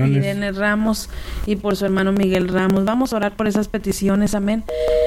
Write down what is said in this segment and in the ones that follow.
Irene Ramos y por su hermano Miguel Ramos. Vamos a orar por esas peticiones, amén.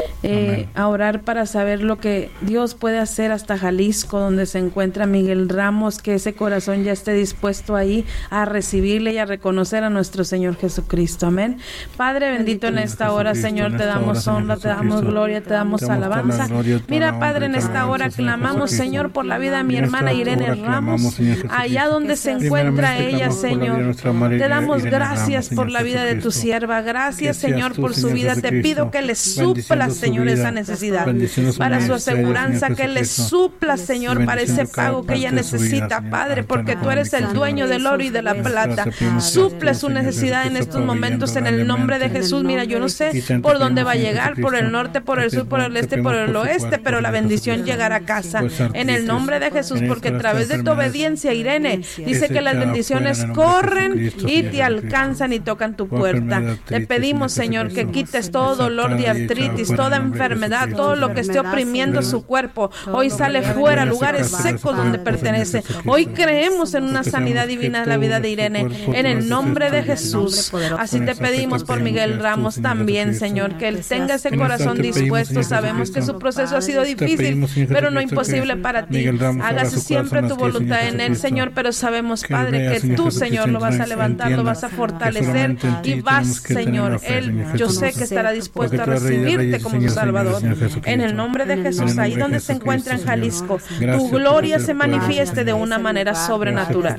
A orar para saber lo que Dios puede hacer hasta Jalisco, donde se encuentra Miguel Ramos, que ese corazón ya esté dispuesto ahí a recibirle y a reconocer a nuestro Señor Jesucristo, amén. Padre bendito, en esta hora, Señor, te damos honra, te damos gloria, te damos alabanza. Mira, Padre, en esta hora clamamos, Señor, por la vida de mi hermana Irene Ramos, allá donde se encuentra ella, Señor. Te damos gracias por la vida de tu sierva. Gracias, Señor, por su vida. Te pido que le suplas, Señor, esa necesidad para su aseguranza, que le suplas, Señor, para ese pago que ella necesita, Padre, porque tú eres el dueño del oro y de la plata. Suple su necesidad en estos momentos en el nombre de Jesús. Mira, yo no sé por dónde va a llegar, por el norte, por el sur, por el este, por el oeste, pero la bendición llegará a casa en el nombre de Jesús, porque a través de tu obediencia, Irene, dice que las bendiciones corren y te alcanzan y tocan tu puerta. Te pedimos, Señor, que quites todo dolor de artritis, toda enfermedad, todo lo que esté oprimiendo su cuerpo. Hoy sale fuera a lugares secos donde pertenece. Hoy creemos en una sanidad divina de la vida de Irene, en el nombre de Jesús. Así te pedimos por Miguel Ramos también, Señor, que él tenga ese corazón dispuesto. Sabemos que su proceso ha sido difícil, pero no imposible para ti. Hágase siempre tu voluntad en él, Señor, pero sabemos, Padre, que tú, Señor, lo vas a levantar, lo vas a fortalecer y vas, Señor, él, yo sé que estará dispuesto a recibirte como tu Salvador. En el nombre de Jesús, ahí donde se encuentra en Jalisco, tu gloria se manifieste de una manera sobrenatural.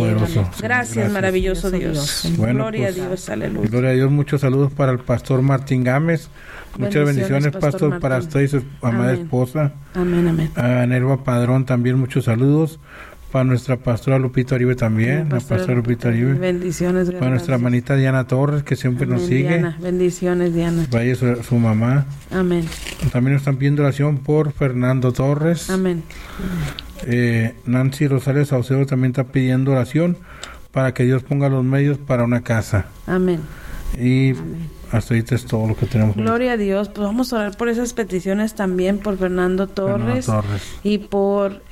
Gracias, maravilloso Dios. Gloria a Dios, aleluya. Gloria a Dios, muchos saludos para el pastor Martín Gámez. Muchas bendiciones, pastor, para usted y su amada esposa. Amén, amén. A Nerva Padrón también muchos saludos. Para nuestra pastora Lupita Aribe también, la pastora Lupita Aribe. Bendiciones. Para nuestra hermanita Diana Torres, que siempre nos sigue. Diana. Bendiciones, Diana. Vaya su mamá. Amén. También nos están pidiendo oración por Fernando Torres. Amén. Nancy Rosales Saucedo también está pidiendo oración para que Dios ponga los medios para una casa. Amén. Y amén. Hasta ahorita es todo lo que tenemos. Gloria a Dios. Pues vamos a orar por esas peticiones también, por Fernando Torres y por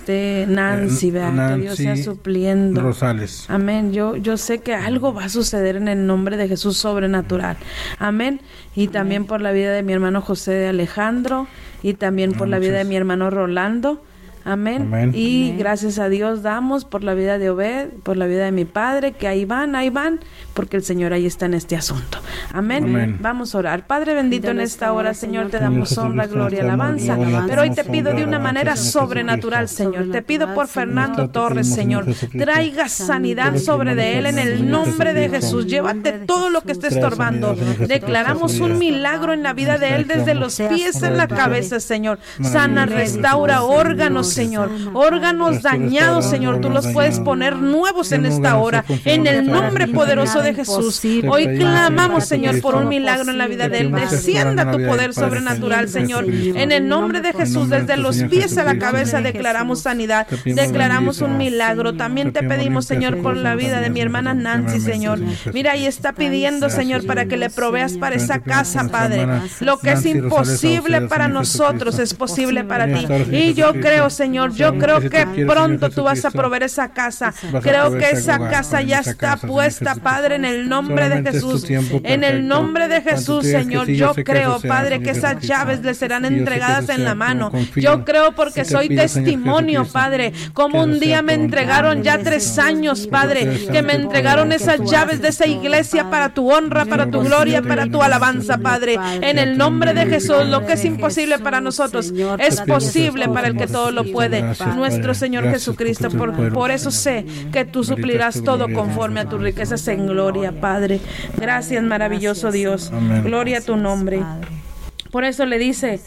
Nancy, ¿verdad? Que Dios sea supliendo. Rosales. Amén. Yo sé que algo va a suceder en el nombre de Jesús sobrenatural. Amén. Y también por la vida de mi hermano José de Alejandro y también por la vida de mi hermano Rolando. Amén. Amén. Y amén. Gracias a Dios damos por la vida de Obed, por la vida de mi padre, que ahí van, porque el Señor ahí está en este asunto. Amén. Amén. Vamos a orar. Padre bendito, en esta hora, Señor, te damos honra, gloria, alabanza. Pero hoy te pido de una manera sobrenatural, Señor. Te pido por Fernando Torres, Señor. Traiga sanidad sobre de él en el nombre de Jesús. Llévate todo lo que esté estorbando. Declaramos un milagro en la vida de él desde los pies a la cabeza, Señor. Sana, restaura órganos, Señor, órganos dañados, Señor, tú los puedes poner nuevos en esta hora, en el nombre poderoso de Jesús. Hoy clamamos, Señor, por un milagro en la vida de él. Descienda tu poder sobrenatural, Señor, en el nombre de Jesús. Desde los pies a la cabeza declaramos sanidad, declaramos un milagro. También te pedimos, Señor, por la vida de mi hermana Nancy, Señor. Mira, ahí está pidiendo, Señor, para que le proveas para esa casa, Padre. Lo que es imposible para nosotros es posible para ti. Y yo creo, Señor, yo creo que pronto tú vas a proveer esa casa. Creo que esa casa ya está puesta, Padre, en el nombre de Jesús. En el nombre de Jesús, Señor, yo creo, Padre, que esas llaves le serán entregadas en la mano. Yo creo porque soy testimonio, Padre, como un día me entregaron ya 3 años, Padre, que me entregaron esas llaves de esa iglesia para tu honra, para tu gloria, para tu alabanza, Padre. En el nombre de Jesús, lo que es imposible para nosotros es posible para el que todo lo puede, nuestro Señor Jesucristo. Por eso sé que tú suplirás todo conforme a tus riquezas en gloria, Padre. Gracias, maravilloso Dios. Gloria a tu nombre. Por eso le dice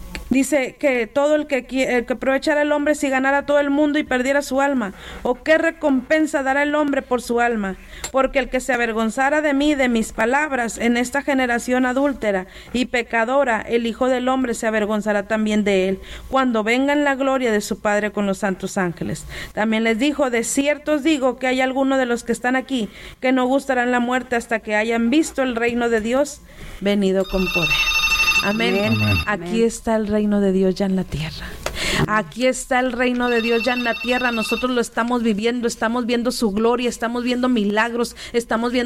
que todo el que aprovechara el hombre si ganara todo el mundo y perdiera su alma, o qué recompensa dará el hombre por su alma. Porque el que se avergonzara de mí, de mis palabras, en esta generación adúltera y pecadora, el Hijo del Hombre se avergonzará también de él, cuando venga en la gloria de su Padre con los santos ángeles. También les dijo: de cierto os digo que hay algunos de los que están aquí que no gustarán la muerte hasta que hayan visto el reino de Dios venido con poder. Amén. Amén. Aquí está el reino de Dios ya en la tierra. Aquí está el reino de Dios ya en la tierra. Nosotros lo estamos viviendo, estamos viendo su gloria, estamos viendo milagros, estamos viendo